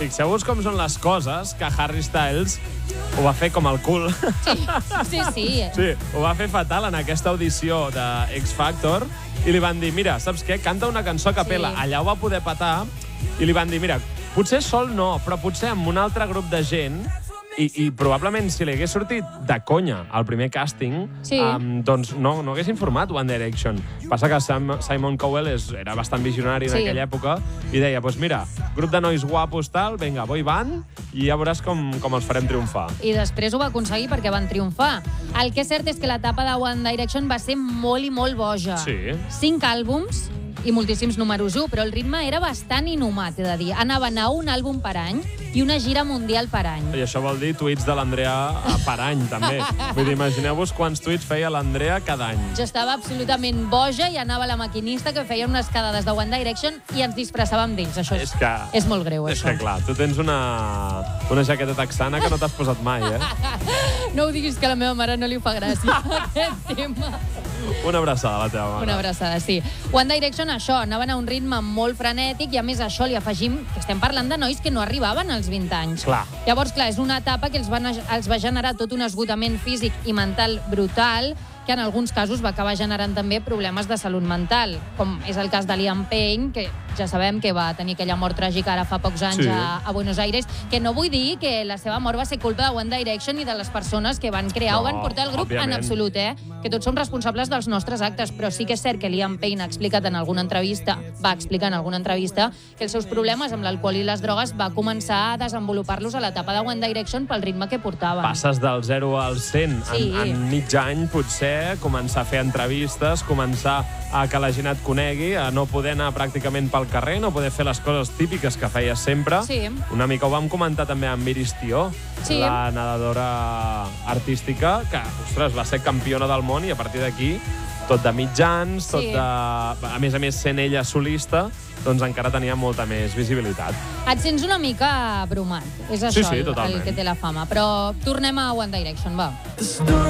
fixeu-vos com són les coses, que Harry Styles ho va fer com el cul. Sí. Sí, ho va fer fatal en aquesta audició de X Factor i li van dir, mira, saps què? Canta una cançó a capella. Sí. Allà ho va poder petar i li van dir, mira, potser sol no, però potser amb un altre grup de gent i probablement si li hagués sortit de conya al primer càsting, Sí. doncs no haguessin format One Direction. Passa que Simon Cowell era bastant visionari en Sí. aquella època i deia, doncs mira, grup de nois guapos, tal, vinga, boy band, i ja veuràs com els farem triomfar. I després ho va aconseguir perquè van triomfar. El que és cert és que l'etapa de One Direction va ser molt i molt boja. Sí. 5 àlbums i moltíssims números 1, però el ritme era bastant inhumat, he de dir. Anaven a un àlbum per any i una gira mundial per any. I això vol dir tuits de l'Andrea per any, també. Vull dir, imagineu-vos quants tuits feia l'Andrea cada any. Jo estava absolutament boja i anava la maquinista que feia unes quedades de One Direction i ens disfressàvem d'ells. Això és molt greu, És això. que, clar, tu tens una jaqueta texana que no t'has posat mai, No ho diguis, que a la meva mare no li fa gràcia, aquest tema. Una abraçada a la teva mare. Una abraçada, sí. One Direction, això, anaven a un ritme molt frenètic i, a més, a això li afegim que estem parlant de nois que no arribaven als 20 anys. Clar. Llavors, clar, és una etapa que els va generar tot un esgotament físic i mental brutal, que en alguns casos va acabar generant també problemes de salut mental, com és el cas de Liam Payne, que ja sabem que va tenir aquella mort tràgica ara fa pocs anys Sí. a Buenos Aires, que no vull dir que la seva mort va ser culpa de One Direction i de les persones que van crear o van portar el grup, òbviament. en absolut, que tots som responsables dels nostres actes, però sí que és cert que Liam Payne va explicar en alguna entrevista que els seus problemes amb l'alcohol i les drogues va començar a desenvolupar-los a l'etapa de One Direction pel ritme que portaven. Passes del 0 al 100 Sí. en mig any, potser, començar a fer entrevistes, començar a que la gent et conegui, a no poder anar pràcticament pel carrer, no poder fer les coses típiques que feies sempre. Sí. Una mica ho vam comentar també amb Iris Tió, Sí. la nedadora artística, que, ostres, va ser campiona del món i a partir d'aquí tot de mitjans, tot Sí. de... A més, sent ella solista, doncs encara tenia molta més visibilitat. Et sents una mica bromat, és Sí, això totalment. el que té la fama. Però tornem a One Direction, va.